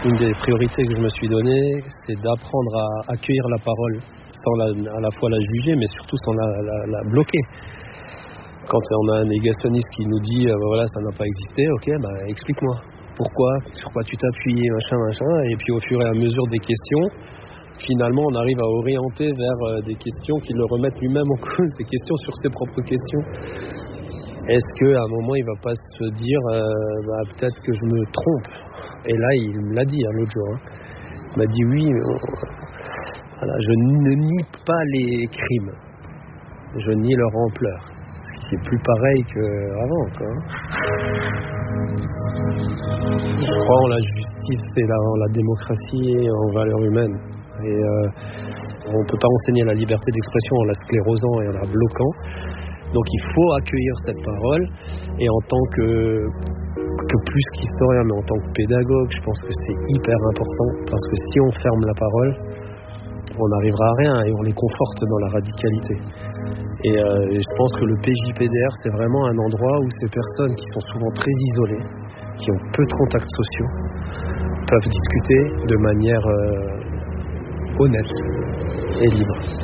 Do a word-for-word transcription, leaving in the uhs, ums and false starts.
une des priorités que je me suis donnée, c'est d'apprendre à accueillir la parole sans la, à la fois la juger, mais surtout sans la, la, la bloquer. Quand on a un négationniste qui nous dit euh, voilà, ça n'a pas existé, ok, bah explique-moi pourquoi, sur quoi tu t'appuies, machin, machin, et puis au fur et à mesure des questions, finalement on arrive à orienter vers euh, des questions qui le remettent lui-même en cause, des questions sur ses propres questions. Est-ce qu'à un moment il va pas se dire euh, bah, peut-être que je me trompe? Et là il me l'a dit hein, l'autre jour, hein. Il m'a dit oui, on... voilà, je ne nie pas les crimes, je nie leur ampleur. C'est plus pareil qu'avant, quoi. Je crois en la justice et la, en la démocratie et en valeurs humaines. Et euh, on ne peut pas enseigner la liberté d'expression en la sclérosant et en la bloquant. Donc il faut accueillir cette parole. Et en tant que, que plus qu'historien, mais en tant que pédagogue, je pense que c'est hyper important. Parce que si on ferme la parole, on n'arrivera à rien et on les conforte dans la radicalité. Et, euh, et je pense que le P J P D R, c'est vraiment un endroit où ces personnes qui sont souvent très isolées, qui ont peu de contacts sociaux, peuvent discuter de manière euh, honnête et libre.